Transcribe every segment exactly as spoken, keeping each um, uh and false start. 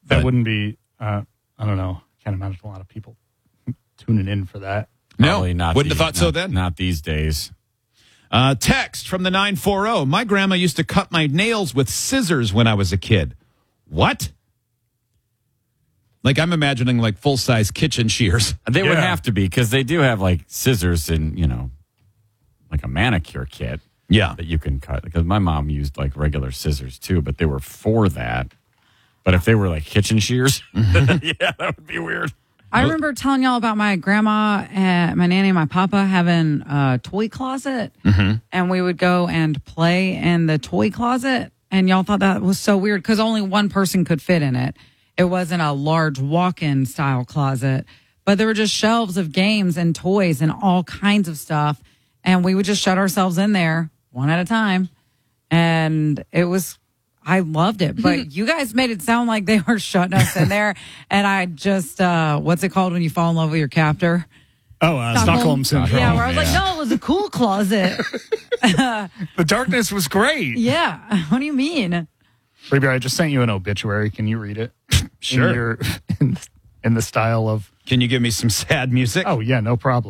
That wouldn't be, uh, I don't know. Can't imagine a lot of people tuning in for that. No, Probably not wouldn't these, have thought so not- then. Not these days. Uh, text from the nine four zero. My grandma used to cut my nails with scissors when I was a kid. What? Like I'm imagining like full-size kitchen shears. They would Yeah. have to be because they do have like scissors and, you know, like a manicure kit. Yeah. That you can cut. Because my mom used like regular scissors too, but they were for that. But if they were like kitchen shears, yeah, that would be weird. I remember telling y'all about my grandma and my nanny and my papa having a toy closet. Mm-hmm. And we would go and play in the toy closet. And y'all thought that was so weird because only one person could fit in it. It wasn't a large walk-in style closet, but there were just shelves of games and toys and all kinds of stuff. And we would just shut ourselves in there one at a time. And it was, I loved it. But you guys made it sound like they were shutting us in there. And I just, uh, what's it called when you fall in love with your captor? Oh, uh, Stockholm Syndrome. Yeah, where I was like, yeah. no, it was a cool closet. The darkness was great. Yeah. What do you mean? Freebie, I just sent you an obituary. Can you read it? Sure. In, your, in, in the style of, Can you give me some sad music? oh, yeah, no problem.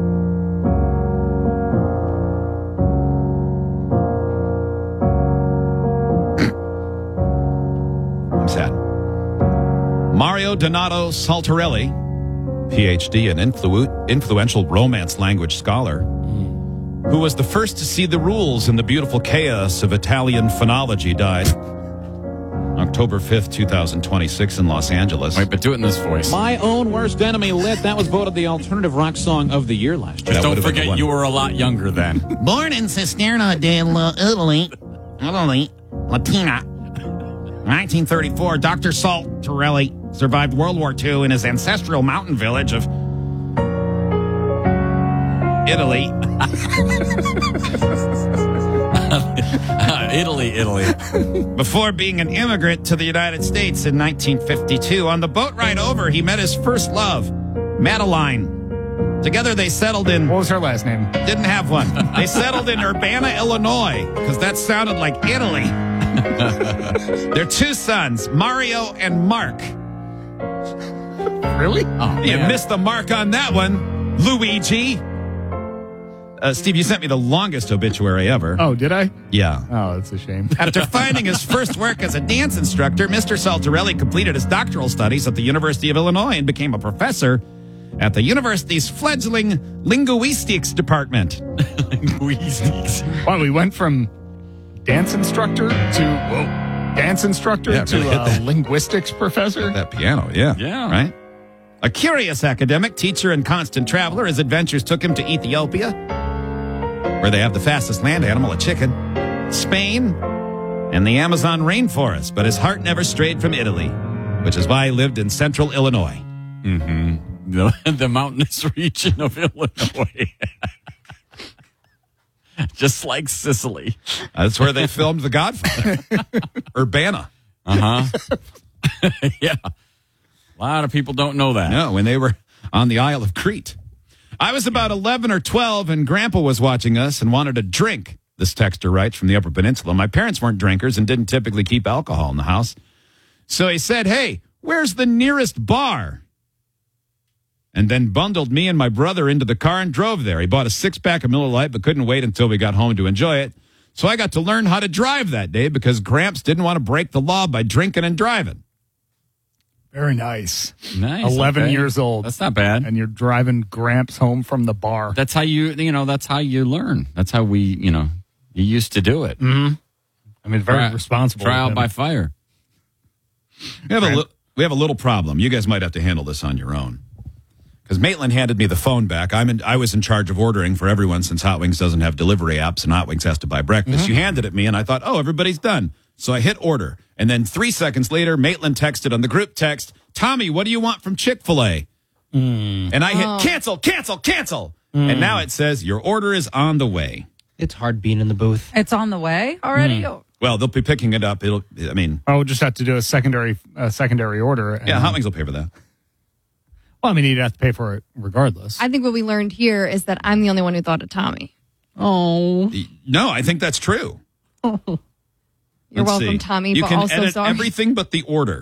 I'm sad. Mario Donato Saltarelli, P H D, an influ- influential Romance language scholar, who was the first to see the rules in the beautiful chaos of Italian phonology, died October fifth, twenty twenty-six in Los Angeles. Wait, but do it in this voice. My Own Worst Enemy, Lit. That was voted the alternative rock song of the year last year. Just That don't would've been the forget one. you were a lot younger then. Born in Cisterna dell'Italy, Italy, Latina. nineteen thirty-four, Doctor Saltarelli survived World War Two in his ancestral mountain village of Italy. Italy, Italy. Before being an immigrant to the United States in nineteen fifty-two. On the boat ride over, he met his first love, Madeline. Together they settled in, What was her last name? didn't have one. They settled in Urbana, Illinois, because that sounded like Italy. Their two sons, Mario and Mark. Really? Oh, You man. missed the mark on that one, Luigi. Uh, Steve, you sent me the longest obituary ever. Oh, did I? Yeah. Oh, that's a shame. After finding his first work as a dance instructor, Mister Saltarelli completed his doctoral studies at the University of Illinois and became a professor at the university's fledgling linguistics department. Linguistics. Wow, we went from dance instructor to whoa, dance instructor Yeah, to really hit uh, that. linguistics professor. That piano, yeah. Yeah. Right? A curious academic, teacher, and constant traveler, his adventures took him to Ethiopia, where they have the fastest land animal, a chicken, Spain, and the Amazon rainforest. But his heart never strayed from Italy, which is why he lived in central Illinois. The, the mountainous region of Illinois. Just like Sicily. That's where they filmed The Godfather. Urbana. Uh huh. Yeah. A lot of people don't know that. No, when they were on the Isle of Crete. I was about eleven or twelve, and Grandpa was watching us and wanted a drink. This texter writes from the Upper Peninsula. My parents weren't drinkers and didn't typically keep alcohol in the house. So he said, hey, where's the nearest bar? And then bundled me and my brother into the car and drove there. He bought a six-pack of Miller Lite, but couldn't wait until we got home to enjoy it. So I got to learn how to drive that day because Gramps didn't want to break the law by drinking and driving. Very nice. Nice. eleven okay. years old. That's not bad. And you're driving Gramps home from the bar. That's how you, you know, that's how you learn. That's how we, you know, you used to do it. I mean, very Tri- responsible. Trial of him. by fire. We have, a li- we have a little problem. You guys might have to handle this on your own. Because Maitland handed me the phone back. I'm in, I was in charge of ordering for everyone since Hot Wings doesn't have delivery apps and Hot Wings has to buy breakfast. You handed it me and I thought, oh, everybody's done. So I hit order. And then three seconds later, Maitland texted on the group text, Tommy, what do you want from Chick-fil-A? And I hit cancel, cancel, cancel. And now it says your order is on the way. It's hard being in the booth. It's on the way already? Well, they'll be picking it up. It'll, I mean, Oh, we'll just have to do a secondary a secondary order. And, yeah, Hot Wings will pay for that. Well, I mean, you'd have to pay for it regardless. I think what we learned here is that I'm the only one who thought of Tommy. Oh. No, I think that's true. You're Let's welcome, see. Tommy, You but can also edit sorry. everything but the order.